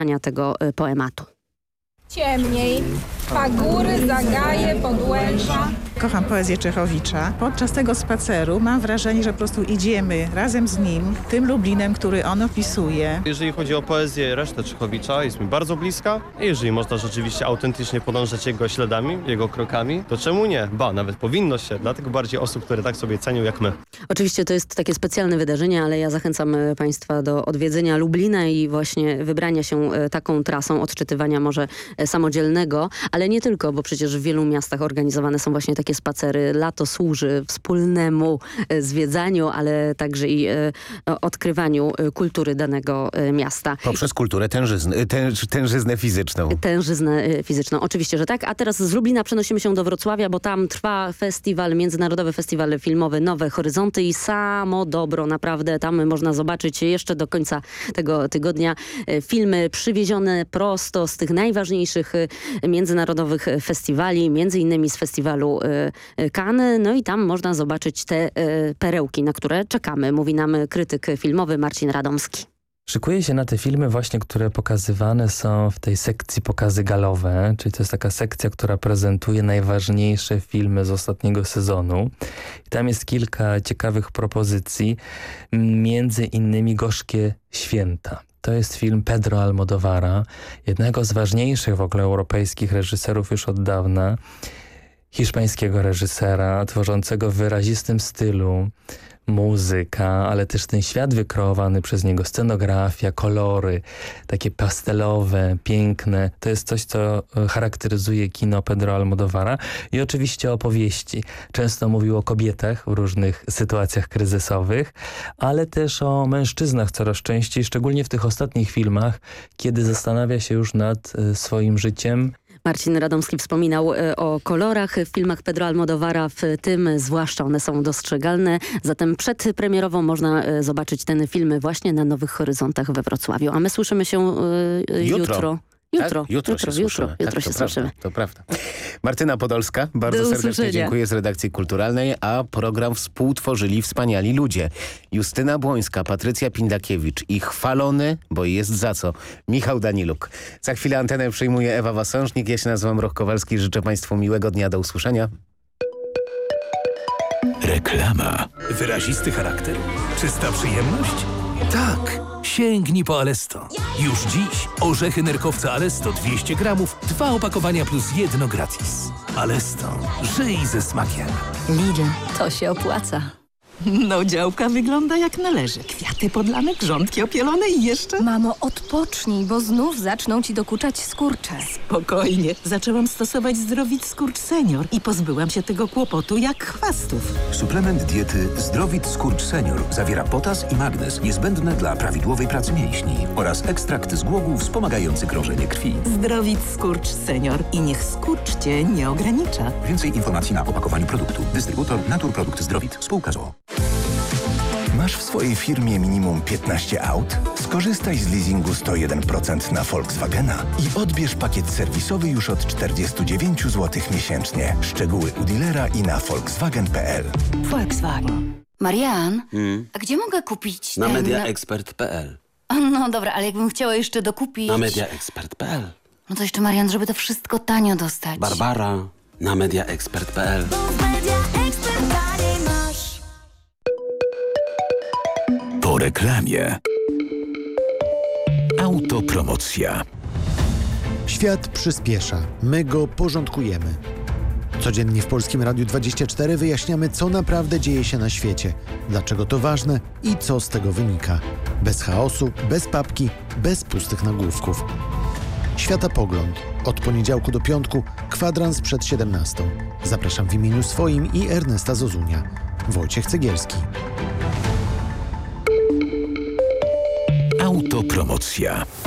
tego poematu. Ciemniej, pagóry, zagaje, podłęża. Kocham poezję Czechowicza. Podczas tego spaceru mam wrażenie, że po prostu idziemy razem z nim, tym Lublinem, który on opisuje. Jeżeli chodzi o poezję, resztę Czechowicza jest mi bardzo bliska. I jeżeli można rzeczywiście autentycznie podążać jego śladami, jego krokami, to czemu nie? Nawet powinno się. Dlatego bardziej osób, które tak sobie cenią jak my. Oczywiście to jest takie specjalne wydarzenie, ale ja zachęcam Państwa do odwiedzenia Lublina i właśnie wybrania się taką trasą odczytywania może samodzielnego, ale nie tylko, bo przecież w wielu miastach organizowane są właśnie takie spacery. Lato służy wspólnemu zwiedzaniu, ale także i odkrywaniu kultury danego miasta. Poprzez kulturę tężyznę fizyczną. Tężyznę fizyczną, oczywiście, że tak. A teraz z Lublina przenosimy się do Wrocławia, bo tam trwa festiwal, Międzynarodowy Festiwal Filmowy Nowe Horyzonty i samo dobro, naprawdę. Tam można zobaczyć jeszcze do końca tego tygodnia filmy przywiezione prosto z tych najważniejszych międzynarodowych festiwali, między innymi z festiwalu Cannes. No i tam można zobaczyć te perełki, na które czekamy, mówi nam krytyk filmowy Marcin Radomski. Szykuję się na te filmy właśnie, które pokazywane są w tej sekcji pokazy galowe, czyli to jest taka sekcja, która prezentuje najważniejsze filmy z ostatniego sezonu. I tam jest kilka ciekawych propozycji, między innymi Gorzkie Święta. To jest film Pedro Almodóvara, jednego z ważniejszych w ogóle europejskich reżyserów już od dawna, hiszpańskiego reżysera, tworzącego w wyrazistym stylu, muzyka, ale też ten świat wykreowany przez niego, scenografia, kolory, takie pastelowe, piękne. To jest coś, co charakteryzuje kino Pedro Almodóvara i oczywiście opowieści. Często mówił o kobietach w różnych sytuacjach kryzysowych, ale też o mężczyznach coraz częściej, szczególnie w tych ostatnich filmach, kiedy zastanawia się już nad swoim życiem. Marcin Radomski wspominał o kolorach w filmach Pedro Almodóvara, w tym zwłaszcza one są dostrzegalne. Zatem przedpremierowo można zobaczyć ten film właśnie na Nowych Horyzontach we Wrocławiu. A my słyszymy się jutro. Jutro się słyszymy. To prawda. Martyna Podolska, bardzo serdecznie dziękuję z redakcji kulturalnej, a program współtworzyli wspaniali ludzie. Justyna Błońska, Patrycja Pindakiewicz i chwalony, bo jest za co, Michał Daniluk. Za chwilę antenę przyjmuje Ewa Wasążnik. Ja się nazywam Roch Kowalski. Życzę Państwu miłego dnia. Do usłyszenia. Reklama. Wyrazisty charakter? Czysta przyjemność? Tak. Sięgnij po Alesto. Już dziś orzechy nerkowca Alesto 200 gramów, 2 opakowania plus 1 gratis. Alesto. Żyj ze smakiem. Lidl, to się opłaca. No, działka wygląda jak należy. Kwiaty podlane, grządki opielone i jeszcze... Mamo, odpocznij, bo znów zaczną ci dokuczać skurcze. Spokojnie. Zaczęłam stosować Zdrowit Skurcz Senior i pozbyłam się tego kłopotu jak chwastów. Suplement diety Zdrowit Skurcz Senior zawiera potas i magnez niezbędne dla prawidłowej pracy mięśni oraz ekstrakt z głogu wspomagający krążenie krwi. Zdrowit Skurcz Senior i niech skurcz cię nie ogranicza. Więcej informacji na opakowaniu produktu. Dystrybutor Naturprodukt Zdrowit. Spółka z o.o. Masz w swojej firmie minimum 15 aut? Skorzystaj z leasingu 101% na Volkswagena i odbierz pakiet serwisowy już od 49 zł miesięcznie. Szczegóły u dealera i na volkswagen.pl. Volkswagen. Marian, a gdzie mogę kupić Na mediaexpert.pl. No dobra, ale jakbym chciała jeszcze dokupić... Na mediaexpert.pl. No to jeszcze, Marian, żeby to wszystko tanio dostać. Barbara. Na mediaexpert.pl. Po reklamie. Autopromocja. Świat przyspiesza. My go porządkujemy. Codziennie w Polskim Radiu 24 wyjaśniamy, co naprawdę dzieje się na świecie, dlaczego to ważne i co z tego wynika. Bez chaosu, bez papki, bez pustych nagłówków. Światopogląd. Od poniedziałku do piątku, kwadrans przed 17. Zapraszam w imieniu swoim i Ernesta Zozunia. Wojciech Cegielski. Autopromocja.